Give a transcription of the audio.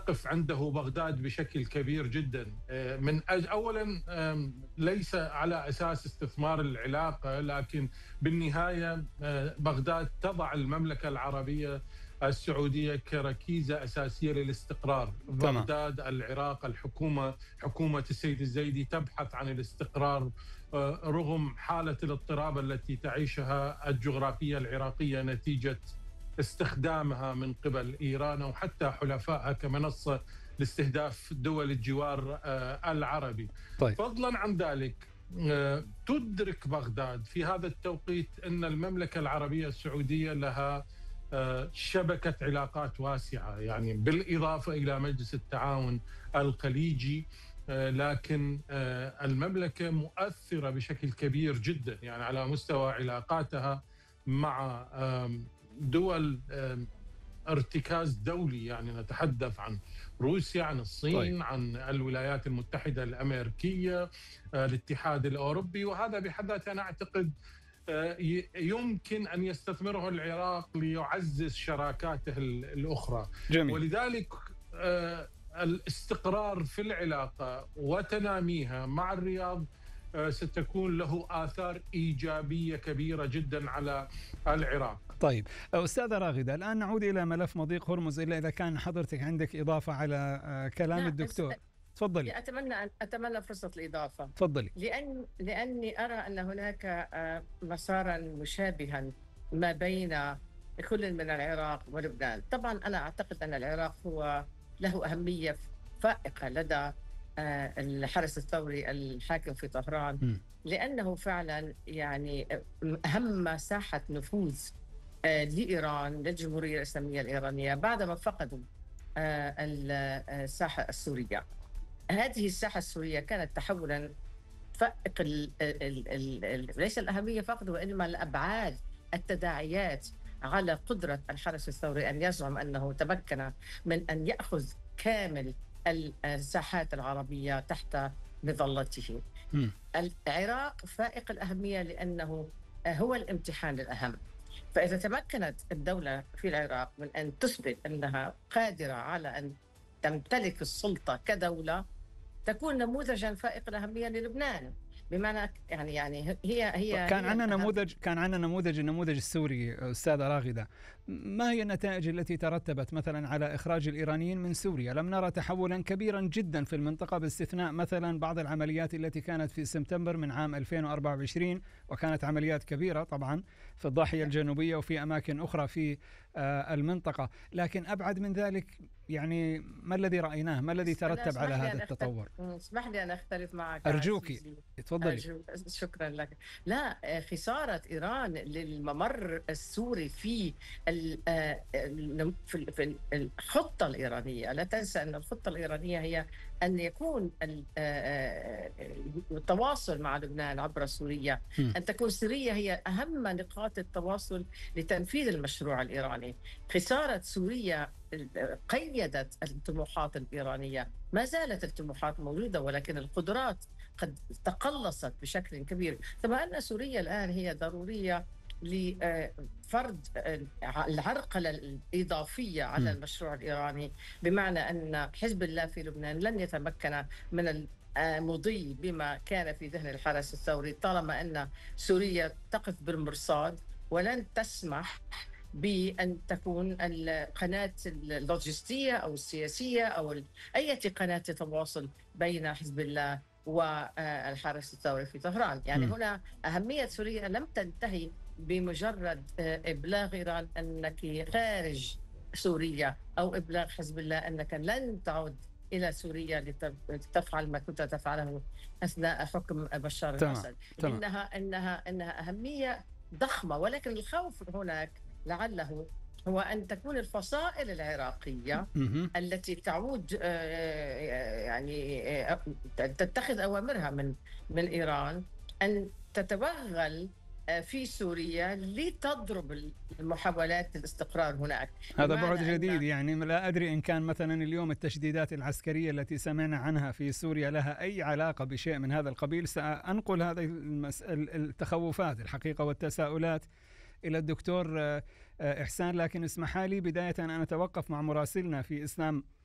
تقف عنده بغداد بشكل كبير جدا. أولا ليس على أساس استثمار العلاقة، لكن بالنهاية بغداد تضع المملكة العربية السعودية كركيزة أساسية للاستقرار. بغداد، العراق، حكومة السيد الزيدي تبحث عن الاستقرار رغم حالة الاضطراب التي تعيشها الجغرافية العراقية نتيجة استخدامها من قبل إيران وحتى حلفائها كمنصة لاستهداف دول الجوار العربي. طيب. فضلا عن ذلك تدرك بغداد في هذا التوقيت أن المملكة العربية السعودية لها شبكة علاقات واسعة، يعني بالإضافة إلى مجلس التعاون الخليجي، لكن المملكة مؤثرة بشكل كبير جدا يعني على مستوى علاقاتها مع دول ارتكاز دولي، يعني نتحدث عن روسيا، عن الصين، طيب. عن الولايات المتحدة الأمريكية، الاتحاد الأوروبي، وهذا بحد ذاته أنا أعتقد يمكن أن يستثمره العراق ليعزز شراكاته الأخرى. جميل. ولذلك الاستقرار في العلاقة وتناميها مع الرياض ستكون له آثار إيجابية كبيرة جدا على العراق. طيب أستاذة راغدة، الآن نعود إلى ملف مضيق هرمز، إلا إذا كان حضرتك عندك إضافة على كلام الدكتور. تفضلي. أتمنى فرصة الإضافة. تفضلي. لأني أرى أن هناك مسارا مشابها ما بين كل من العراق ولبنان. طبعا أنا أعتقد أن العراق له أهمية فائقة لدى الحرس الثوري الحاكم في طهران، لأنه فعلا يعني أهم ساحة نفوذ لإيران، للجمهورية الإسلامية الإيرانية بعدما فقدوا الساحة السورية. هذه الساحة السورية كانت تحولا فائق ليس الأهمية فقط وإنما الأبعاد، التداعيات على قدرة الحرس الثوري أن يزعم أنه تمكن من أن يأخذ كامل الساحات العربية تحت مظلته. العراق فائق الأهمية لأنه هو الامتحان الأهم. فإذا تمكنت الدولة في العراق من أن تثبت أنها قادرة على أن تمتلك السلطة كدولة، تكون نموذجا فائق الأهمية للبنان. بمعنى يعني هي كان عندنا النموذج السوري أستاذة راغدة. ما هي النتائج التي ترتبت مثلا على إخراج الإيرانيين من سوريا؟ لم نرى تحولا كبيرا جدا في المنطقة، باستثناء مثلا بعض العمليات التي كانت في سبتمبر من عام 2024، وكانت عمليات كبيرة طبعا في الضاحية الجنوبية وفي أماكن أخرى في المنطقة. لكن أبعد من ذلك يعني ما الذي رأيناه؟ ما الذي ترتب على هذا التطور؟ اسمح لي أن أختلف معك. أرجوكي تفضلي. شكرا لك. لا، خسارة إيران للممر السوري في الخطة الإيرانية. لا تنسى أن الخطة الإيرانية هي أن يكون التواصل مع لبنان عبر سوريا، أن تكون سوريا هي أهم نقاط التواصل لتنفيذ المشروع الإيراني. خسارة سوريا قيدت الطموحات الإيرانية. ما زالت الطموحات موجودة، ولكن القدرات قد تقلصت بشكل كبير. ثم أن سوريا الآن هي ضرورية لفرض العرقلة الإضافية على المشروع الإيراني، بمعنى أن حزب الله في لبنان لن يتمكن من المضي بما كان في ذهن الحرس الثوري طالما أن سوريا تقف بالمرصاد، ولن تسمح بأن تكون القناة اللوجستية أو السياسية أو أي قناة تواصل بين حزب الله والحرس الثوري في طهران. يعني هنا أهمية سوريا لم تنتهي بمجرد إبلاغ إيران أنك خارج سوريا أو إبلاغ حزب الله أنك لن تعود إلى سوريا لتفعل ما كنت تفعله أثناء حكم بشار الأسد. إنها أهمية ضخمة، ولكن الخوف هناك لعله هو أن تكون الفصائل العراقية التي تعود يعني تتخذ أوامرها من إيران أن تتوغل في سوريا لتضرب المحاولات الاستقرار هناك. هذا بعد جديد، يعني لا أدري إن كان مثلا اليوم التشديدات العسكرية التي سمعنا عنها في سوريا لها أي علاقة بشيء من هذا القبيل. سأنقل هذه التخوفات الحقيقة والتساؤلات إلى الدكتور إحسان، لكن اسمح لي بداية أن أتوقف مع مراسلنا في إسلام